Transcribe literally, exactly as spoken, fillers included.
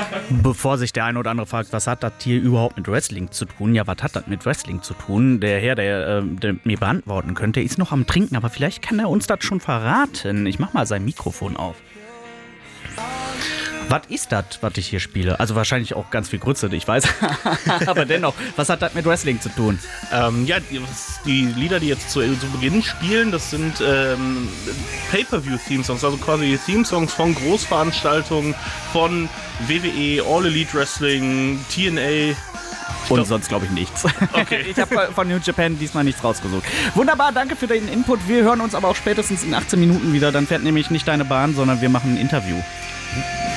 Bevor sich der eine oder andere fragt, was hat das hier überhaupt mit Wrestling zu tun? Ja, was hat das mit Wrestling zu tun? Der Herr, der, äh, der mir beantworten könnte, ist noch am Trinken, aber vielleicht kann er uns das schon verraten. Ich mach mal sein Mikrofon auf. Was ist das, was ich hier spiele? Also wahrscheinlich auch ganz viel Grütze, ich weiß. Aber dennoch, was hat das mit Wrestling zu tun? Ähm, ja, die, die Lieder, die jetzt zu, zu Beginn spielen, das sind ähm, Pay-Per-View-Theme-Songs, also quasi Theme-Songs von Großveranstaltungen, von W W E, All Elite Wrestling, T N A. Und glaub, sonst glaube ich nichts. Okay. Ich habe von New Japan diesmal nichts rausgesucht. Wunderbar, danke für den Input. Wir hören uns aber auch spätestens in achtzehn Minuten wieder. Dann fährt nämlich nicht deine Bahn, sondern wir machen ein Interview.